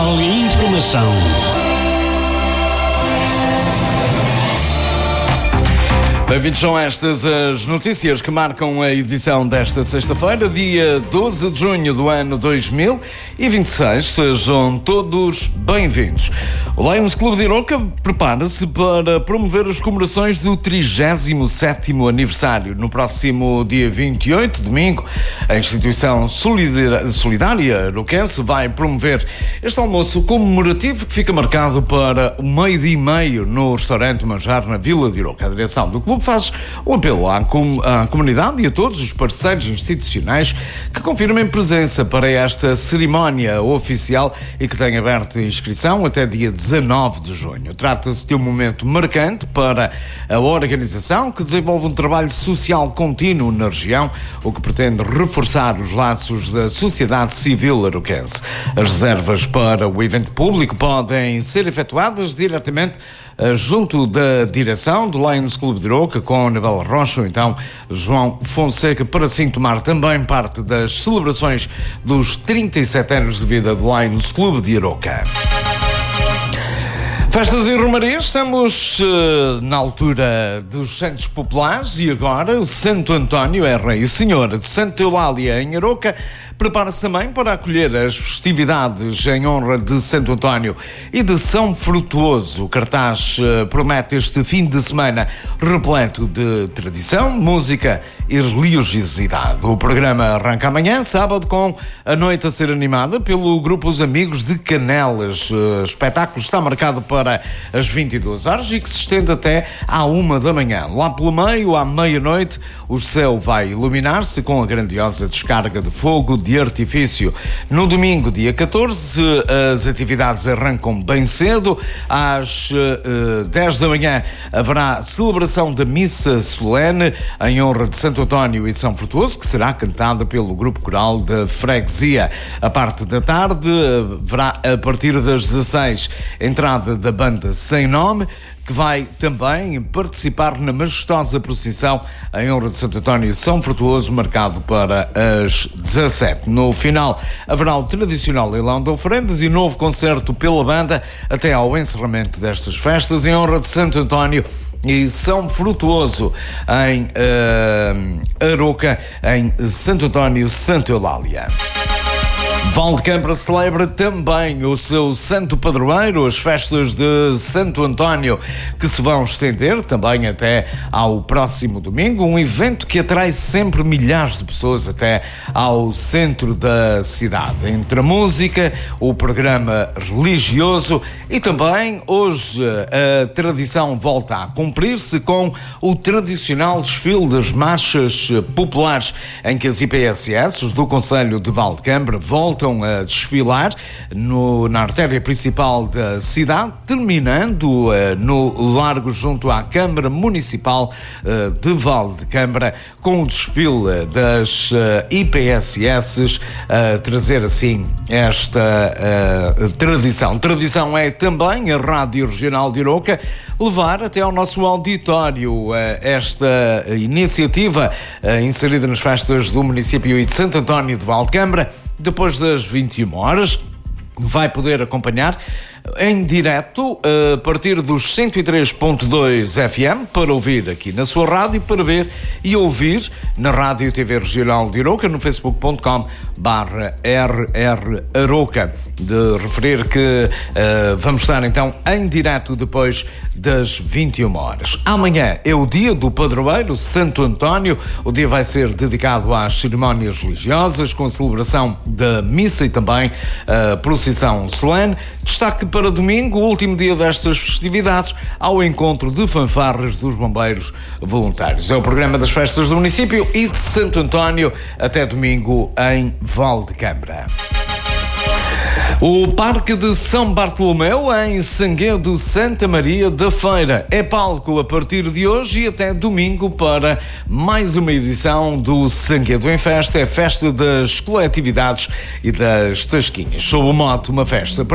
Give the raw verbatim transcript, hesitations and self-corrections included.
Nacional e Informação. Bem-vindos, são estas as notícias que marcam a edição desta sexta-feira, dia doze de junho do ano dois mil e vinte e seis. Sejam todos bem-vindos. O Lions Clube de Iroca prepara-se para promover as comemorações do trigésimo sétimo aniversário. No próximo dia vinte e oito, domingo, a instituição solidária iroquense vai promover este almoço comemorativo que fica marcado para o meio-dia e meio no restaurante Manjar, na Vila de Iroca. A direção do clube faz um apelo à, com, à comunidade e a todos os parceiros institucionais que confirmem presença para esta cerimónia oficial e que tem aberto a inscrição até dia dezanove de junho. Trata-se de um momento marcante para a organização, que desenvolve um trabalho social contínuo na região, o que pretende reforçar os laços da sociedade civil iroquense. As reservas para o evento público podem ser efetuadas diretamente junto da direção do Lions Clube de Iroca, com Anabela Rocha, ou então João Fonseca, para assim tomar também parte das celebrações dos trinta e sete anos de vida do Lions Clube de Iroca. Festas e romarias, estamos uh, na altura dos Santos Populares e agora o Santo António é Rei e Senhor de Santa Eulália em Iroca. Prepara-se também para acolher as festividades em honra de Santo António e de São Frutuoso. O cartaz uh, promete este fim de semana repleto de tradição, música e religiosidade. O programa arranca amanhã, sábado, com a noite a ser animada pelo grupo Os Amigos de Canelas. O espetáculo está marcado para as vinte e duas horas e que se estende até à uma da manhã. Lá pelo meio, à meia-noite, o céu vai iluminar-se com a grandiosa descarga de fogo de artifício. No domingo, dia catorze, as atividades arrancam bem cedo. Às uh, dez da manhã haverá celebração da missa solene em honra de Santo António e São Frutuoso, que será cantada pelo grupo coral da freguesia. A parte da tarde haverá, a partir das dezasseis, entrada da banda Sem Nome, que vai também participar na majestosa procissão em honra de Santo António e São Frutuoso, marcado para as dezassete. No final, haverá o tradicional leilão de oferendas e novo concerto pela banda até ao encerramento destas festas em honra de Santo António e São Frutuoso em uh, Aroca, em Santo António, Santa Eulália. Valdecambra celebra também o seu santo padroeiro, as festas de Santo António, que se vão estender também até ao próximo domingo, um evento que atrai sempre milhares de pessoas até ao centro da cidade. Entre a música, o programa religioso e também hoje a tradição volta a cumprir-se com o tradicional desfile das marchas populares, em que as I P S S do Concelho de Valdecambra voltam a desfilar no, na artéria principal da cidade, terminando uh, no largo junto à Câmara Municipal uh, de Valdecambra, com o desfile das uh, I P S S, a uh, trazer assim esta uh, tradição. Tradição é também a Rádio Regional de Iroca levar até ao nosso auditório uh, esta iniciativa uh, inserida nas festas do município e de Santo António de Valdecambra. Depois das vinte e uma horas, vai poder acompanhar em direto a partir dos cento e três ponto dois F M para ouvir aqui na sua rádio, para ver e ouvir na Rádio T V Regional de Iroca, no facebook ponto com barra R R Aroca. De referir que uh, vamos estar então em direto depois das vinte e uma horas. Amanhã é o dia do padroeiro Santo António. O dia vai ser dedicado às cerimónias religiosas, com a celebração da missa e também a procissão solene. Destaque para domingo, o último dia destas festividades, ao encontro de fanfarras dos bombeiros voluntários. É o programa das festas do município e de Santo António até domingo em Valdecambra. O Parque de São Bartolomeu, em Sanguedo, Santa Maria da Feira, é palco a partir de hoje e até domingo para mais uma edição do Sanguedo em Festa, é a festa das coletividades e das tasquinhas. Sob o mote Uma Festa